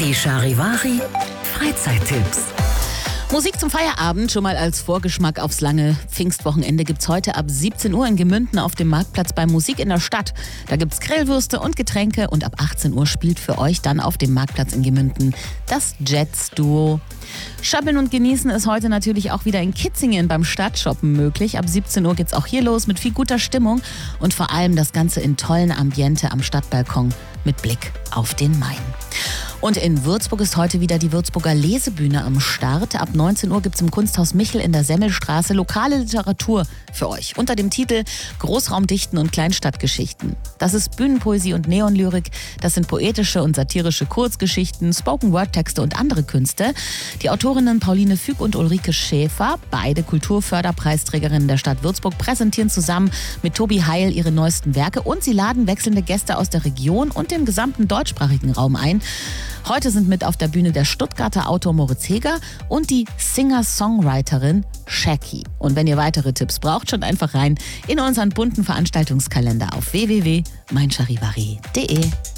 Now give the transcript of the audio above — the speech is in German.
Die Charivari Freizeittipps. Musik zum Feierabend, schon mal als Vorgeschmack aufs lange Pfingstwochenende gibt's heute ab 17 Uhr in Gemünden auf dem Marktplatz bei Musik in der Stadt. Da gibt's Grillwürste und Getränke und ab 18 Uhr spielt für euch dann auf dem Marktplatz in Gemünden das Jets-Duo. Shoppen und genießen ist heute natürlich auch wieder in Kitzingen beim Stadtshoppen möglich. Ab 17 Uhr geht's auch hier los mit viel guter Stimmung und vor allem das Ganze in tollen Ambiente am Stadtbalkon mit Blick auf den Main. Und in Würzburg ist heute wieder die Würzburger Lesebühne am Start. Ab 19 Uhr gibt es im Kunsthaus Michel in der Semmelstraße lokale Literatur für euch unter dem Titel Großraumdichten und Kleinstadtgeschichten. Das ist Bühnenpoesie und Neonlyrik, das sind poetische und satirische Kurzgeschichten, Spoken-Word-Texte und andere Künste. Die Autorinnen Pauline Füg und Ulrike Schäfer, beide Kulturförderpreisträgerinnen der Stadt Würzburg, präsentieren zusammen mit Tobi Heil ihre neuesten Werke und sie laden wechselnde Gäste aus der Region und dem gesamten deutschsprachigen Raum ein. Heute sind mit auf der Bühne der Stuttgarter Autor Moritz Heger und die Singer-Songwriterin Shaki. Und wenn ihr weitere Tipps braucht, schaut einfach rein in unseren bunten Veranstaltungskalender auf www.meincharivari.de.